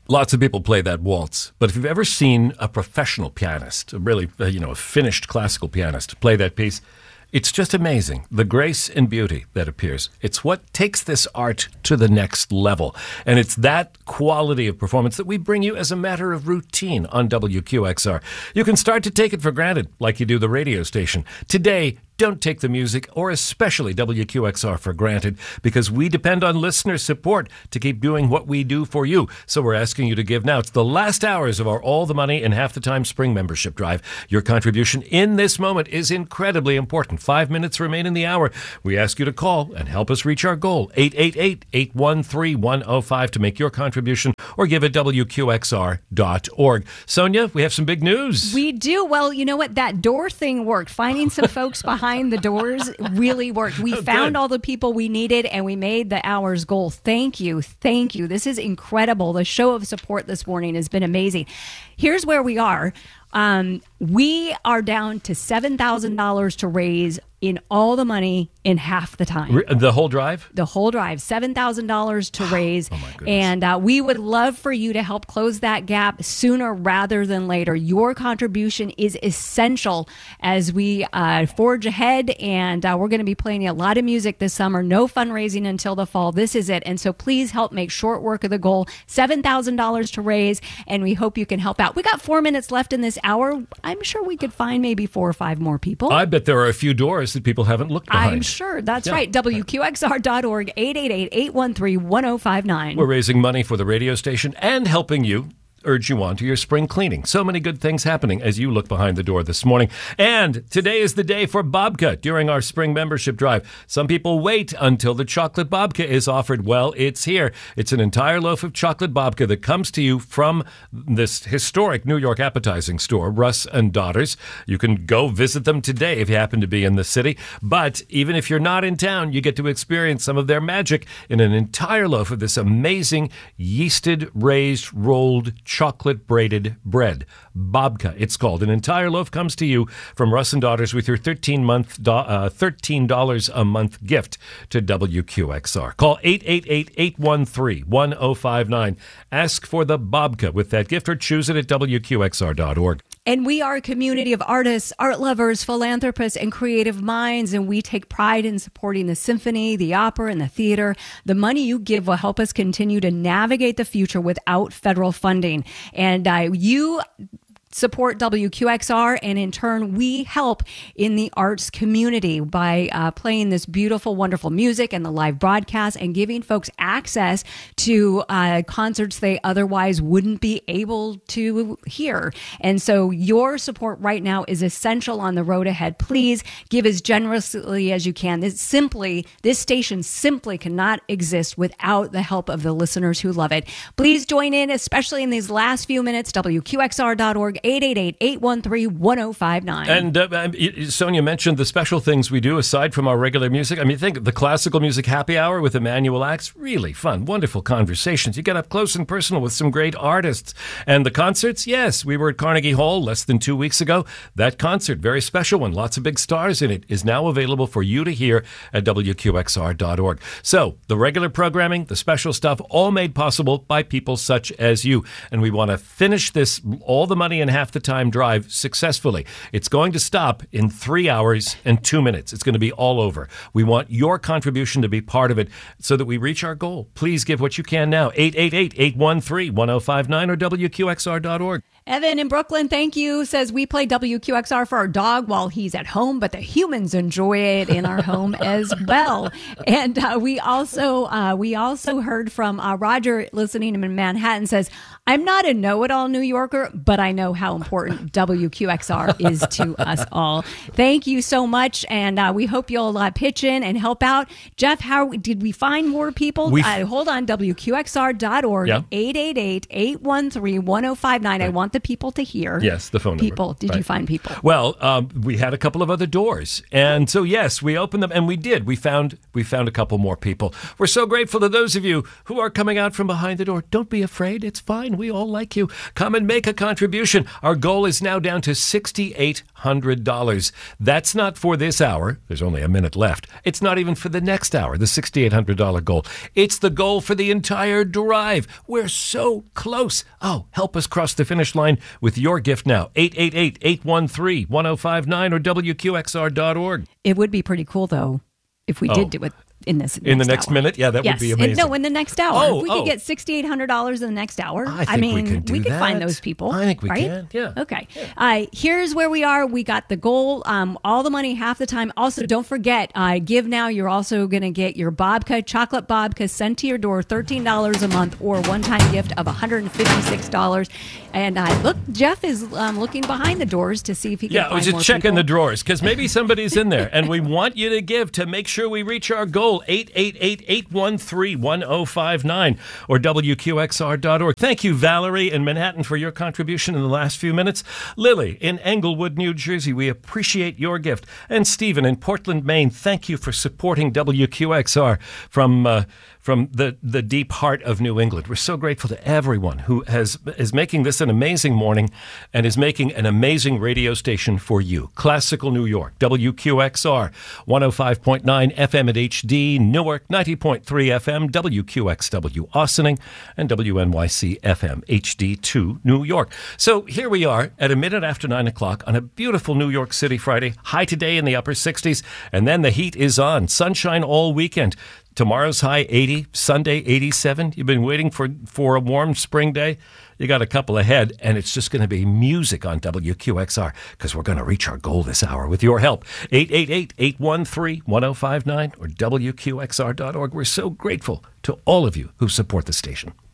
Lots of people play that waltz, but if you've ever seen a professional pianist, a really, a finished classical pianist play that piece, it's just amazing, the grace and beauty that appears. It's what takes this art to the next level. And it's that quality of performance that we bring you as a matter of routine on WQXR. You can start to take it for granted, like you do the radio station. Today, don't take the music, or especially WQXR, for granted, because we depend on listener support to keep doing what we do for you. So we're asking you to give now. It's the last hours of our All the Money in Half the Time spring membership drive. Your contribution in this moment is incredibly important. 5 minutes remain in the hour. We ask you to call and help us reach our goal. 888-813-105 to make your contribution, or give at WQXR.org. Sonia, we have some big news. We do. Well, you know what? That door thing worked. Finding some folks behind the doors really worked. We found all the people we needed, and we made the hour's goal. Thank you. Thank you. This is incredible. The show of support this morning has been amazing. Here's where we are. We are down to $7,000 to raise in All the Money in Half the Time. The whole drive? The whole drive. $7,000 to raise. Oh my goodness. And we would love for you to help close that gap sooner rather than later. Your contribution is essential as we forge ahead. And we're going to be playing a lot of music this summer. No fundraising until the fall. This is it. And so please help make short work of the goal. $7,000 to raise. And we hope you can help out. We got 4 minutes left in this hour. I'm sure we could find maybe 4 or 5 more people. I bet there are a few doors that people haven't looked behind. I'm sure. That's right. WQXR.org, 888-813-1059. We're raising money for the radio station and helping you, urge you on to your spring cleaning. So many good things happening as you look behind the door this morning. And today is the day for babka during our spring membership drive. Some people wait until the chocolate babka is offered. Well, it's here. It's an entire loaf of chocolate babka that comes to you from this historic New York appetizing store, Russ and Daughters. You can go visit them today if you happen to be in the city. But even if you're not in town, you get to experience some of their magic in an entire loaf of this amazing yeasted, raised, rolled chocolate braided bread. Babka, it's called. An entire loaf comes to you from Russ and Daughters with your $13 a month gift to WQXR. Call 888-813-1059. Ask for the babka with that gift, or choose it at WQXR.org. And we are a community of artists, art lovers, philanthropists, and creative minds, and we take pride in supporting the symphony, the opera, and the theater. The money you give will help us continue to navigate the future without federal funding. And you support WQXR, and in turn, we help in the arts community by playing this beautiful, wonderful music and the live broadcast, and giving folks access to concerts they otherwise wouldn't be able to hear. And so your support right now is essential on the road ahead. Please give as generously as you can. This station simply cannot exist without the help of the listeners who love it. Please join in, especially in these last few minutes. WQXR.org, 888-813-1059. And Sonia mentioned the special things we do aside from our regular music. I mean, think the classical music happy hour with Emmanuel Axe. Really fun, wonderful conversations. You get up close and personal with some great artists. And the concerts, yes, we were at Carnegie Hall less than 2 weeks ago. That concert, very special one, lots of big stars in it, is now available for you to hear at WQXR.org. So the regular programming, the special stuff, all made possible by people such as you. And we want to finish this All the Money in Half the Time drive successfully. It's going to stop in 3 hours and 2 minutes. It's going to be all over. We want your contribution to be part of it so that we reach our goal. Please give what you can now. 888-813-1059 or WQXR.org. Evan in Brooklyn, thank you, says we play WQXR for our dog while he's at home, but the humans enjoy it in our home as well. And we also heard from Roger listening in Manhattan, says, I'm not a know-it-all New Yorker, but I know how important WQXR is to us all. Thank you so much, and we hope you'll pitch in and help out. Jeff, how did we find more people? Hold on, WQXR.org, 888-813-1059. I want the people to hear. Yes, the phone number. People. Did Right. you find people? Well, we had a couple of other doors, and so yes, we opened them, and we did. We found a couple more people. We're so grateful to those of you who are coming out from behind the door. Don't be afraid; it's fine. We all like you. Come and make a contribution. Our goal is now down to $6,800. That's not for this hour. There's only a minute left. It's not even for the next hour. The $6,800 goal. It's the goal for the entire drive. We're so close. Oh, help us cross the finish line with your gift now. 888-813-1059 or WQXR.org. It would be pretty cool, though, if we did do it in this In the next hour. minute? Yeah, that would be amazing. No, in the next hour. Oh, if we could get $6,800 in the next hour, I think we can do we could find that. those people. I think we right? can, yeah. Okay. Here's where we are. We got the goal. All the money half the time. Also, don't forget, Give Now. You're also going to get your babka, chocolate babka, sent to your door, $13 a month, or one-time gift of $156. And look, Jeff is looking behind the doors to see if he can Yeah, I find was more just checking people. the drawers because maybe somebody's in there, and we want you to give to make sure we reach our goal. 888-813-1059 or WQXR.org. Thank you, Valerie in Manhattan, for your contribution in the last few minutes. Lily in Englewood, New Jersey, we appreciate your gift. And Stephen in Portland, Maine, thank you for supporting WQXR from the deep heart of New England. We're so grateful to everyone who is making this an amazing morning and is making an amazing radio station for you. Classical New York, WQXR, 105.9 FM at HD, Newark, 90.3 FM, WQXW Austining, and WNYC FM HD2 New York. So here we are at a minute after 9 o'clock on a beautiful New York City Friday. High today in the upper 60s, and then the heat is on. Sunshine all weekend. Tomorrow's high 80, Sunday 87. You've been waiting for a warm spring day. You got a couple ahead, and it's just going to be music on WQXR because we're going to reach our goal this hour with your help. 888-813-1059 or WQXR.org. We're so grateful to all of you who support the station.